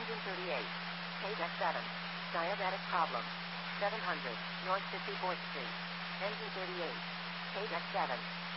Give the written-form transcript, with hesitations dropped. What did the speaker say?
Engine 38. Page X7. Diabetic problem. 700, North 54th Street. Engine 38. Page X7.